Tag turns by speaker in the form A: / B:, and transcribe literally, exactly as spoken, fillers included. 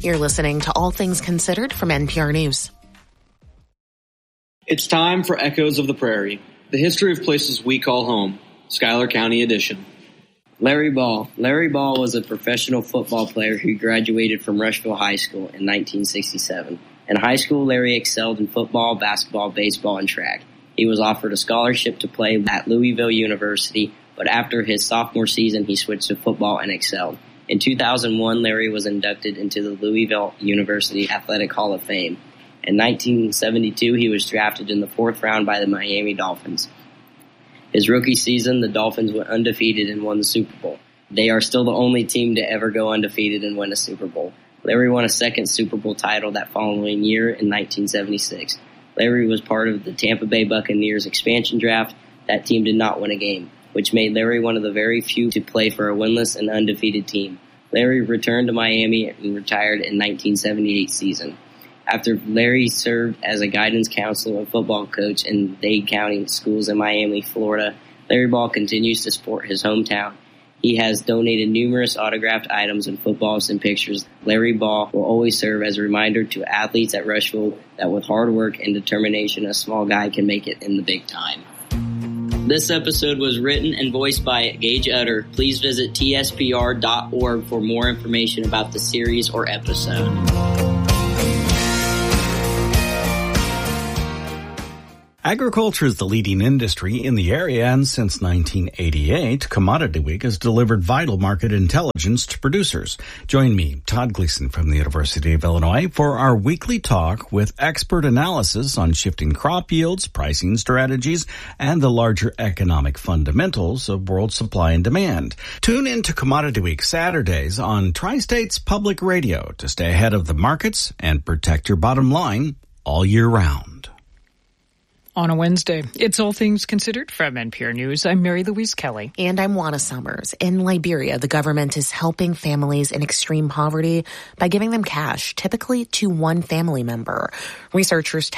A: You're listening to All Things Considered from N P R News.
B: It's time for Echoes of the Prairie, the history of places we call home, Schuyler County edition.
C: Larry Ball. Larry Ball was a professional football player who graduated from Rushville High School in nineteen sixty-seven. In high school, Larry excelled in football, basketball, baseball, and track. He was offered a scholarship to play at Louisville University, but after his sophomore season, he switched to football and excelled. In two thousand one, Larry was inducted into the Louisville University Athletic Hall of Fame. In nineteen seventy-two, he was drafted in the fourth round by the Miami Dolphins. His rookie season, the Dolphins went undefeated and won the Super Bowl. They are still the only team to ever go undefeated and win a Super Bowl. Larry won a second Super Bowl title that following year in nineteen seventy-six. Larry was part of the Tampa Bay Buccaneers expansion draft. That team did not win a game, which made Larry one of the very few to play for a winless and undefeated team. Larry returned to Miami and retired in nineteen seventy-eight season. After Larry served as a guidance counselor and football coach in Dade County schools in Miami, Florida, Larry Ball continues to support his hometown. He has donated numerous autographed items and footballs and pictures. Larry Ball will always serve as a reminder to athletes at Rushville that with hard work and determination, a small guy can make it in the big time. This episode was written and voiced by Gage Utter. Please visit T S P R dot org for more information about the series or episode.
D: Agriculture is the leading industry in the area, and since nineteen eighty-eight, Commodity Week has delivered vital market intelligence to producers. Join me, Todd Gleason from the University of Illinois, for our weekly talk with expert analysis on shifting crop yields, pricing strategies, and the larger economic fundamentals of world supply and demand. Tune in to Commodity Week Saturdays on Tri-States Public Radio to stay ahead of the markets and protect your bottom line all year round.
E: On a Wednesday, it's All Things Considered from N P R News. I'm Mary Louise Kelly.
A: And I'm Juana Summers. In Liberia, the government is helping families in extreme poverty by giving them cash, typically to one family member. Researchers